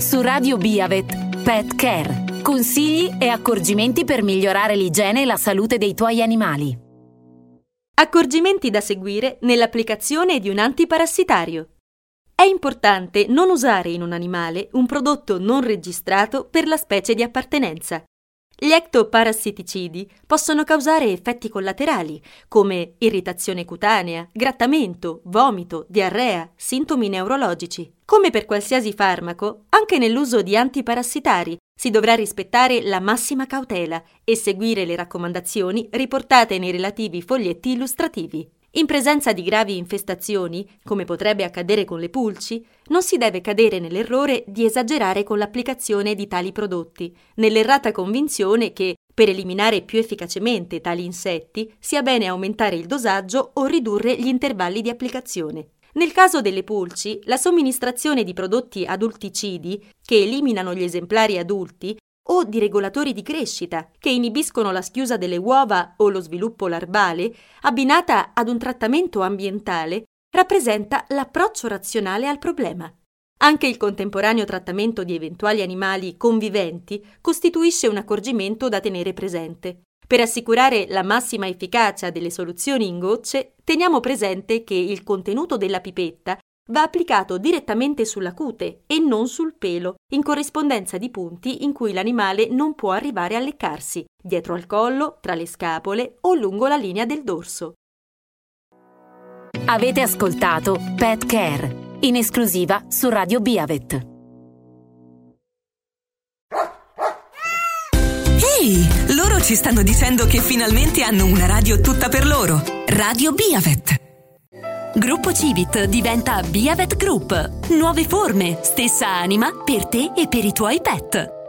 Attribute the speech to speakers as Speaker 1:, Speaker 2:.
Speaker 1: su Radio Biavet Pet Care. Consigli e accorgimenti per migliorare l'igiene e la salute dei tuoi animali.
Speaker 2: Accorgimenti da seguire nell'applicazione di un antiparassitario. È importante non usare in un animale un prodotto non registrato per la specie di appartenenza. Gli ectoparassiticidi possono causare effetti collaterali come irritazione cutanea, grattamento, vomito, diarrea, sintomi neurologici. Come per qualsiasi farmaco, anche nell'uso di antiparassitari si dovrà rispettare la massima cautela e seguire le raccomandazioni riportate nei relativi foglietti illustrativi. In presenza di gravi infestazioni, come potrebbe accadere con le pulci, non si deve cadere nell'errore di esagerare con l'applicazione di tali prodotti, nell'errata convinzione che, per eliminare più efficacemente tali insetti, sia bene aumentare il dosaggio o ridurre gli intervalli di applicazione. Nel caso delle pulci, la somministrazione di prodotti adulticidi, che eliminano gli esemplari adulti, o di regolatori di crescita, che inibiscono la schiusa delle uova o lo sviluppo larvale, abbinata ad un trattamento ambientale, rappresenta l'approccio razionale al problema. Anche il contemporaneo trattamento di eventuali animali conviventi costituisce un accorgimento da tenere presente. Per assicurare la massima efficacia delle soluzioni in gocce, teniamo presente che il contenuto della pipetta va applicato direttamente sulla cute e non sul pelo, in corrispondenza di punti in cui l'animale non può arrivare a leccarsi, dietro al collo, tra le scapole o lungo la linea del dorso.
Speaker 1: Avete ascoltato Pet Care, in esclusiva su Radio Biavet.
Speaker 3: Ehi, loro ci stanno dicendo che finalmente hanno una radio tutta per loro. Radio Biavet. Gruppo Civit diventa Biavet Group. Nuove forme, stessa anima per te e per i tuoi pet.